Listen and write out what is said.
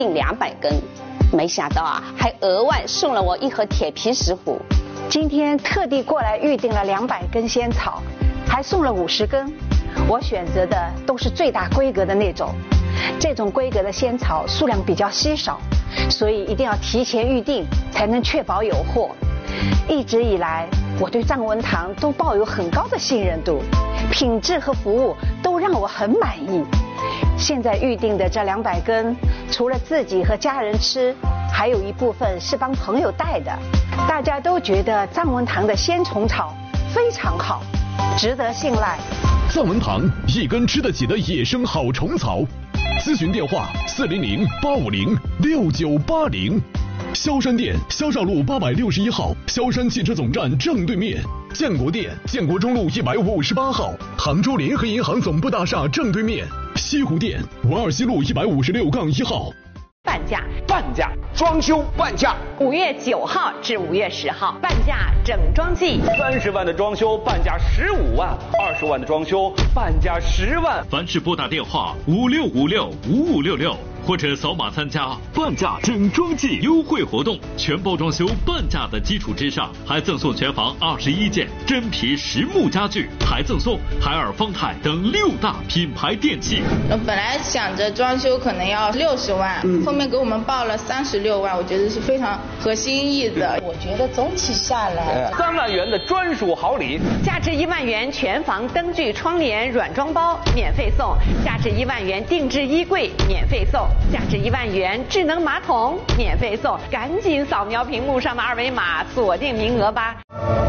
200根，没想到啊，还额外送了我1盒铁皮石斛。 今天特地过来预定了200根仙草，还送了50根。我选择的都是最大规格的那种，这种规格的仙草数量比较稀少，所以一定要提前预定，才能确保有货。一直以来，我对藏文堂都抱有很高的信任度，品质和服务都让我很满意。现在预定的这200根，除了自己和家人吃，还有一部分是帮朋友带的。大家都觉得藏文堂的仙虫草非常好，值得信赖。 藏文堂一根吃得起的野生好虫草，咨询电话400-850-6980。萧山店萧少路861号，萧山汽车总站正对面；建国店建国中路158号，杭州联合银行总部大厦正对面；西湖店文二西路156-1号。 半价，装修半价 ，5月9号至5月10号，半价整装季 ，30万的装修半价15万，20万的装修半价10万。 凡是拨打电话56565566或者扫码参加半价整装季优惠活动，全包装修半价的基础之上，还赠送全房21件真皮实木家具，还赠送海尔、方太等6大品牌电器。 本来想着装修可能要60万，后面给我们报了36万，我觉得是非常合心意的。 我觉得总体下来 ，3万元的专属好礼， 价值1万元全房灯具、窗帘软装包免费送，价值1万元定制衣柜免费送，价值1万元智能马桶免费送，赶紧扫描屏幕上的2维码锁定名额吧。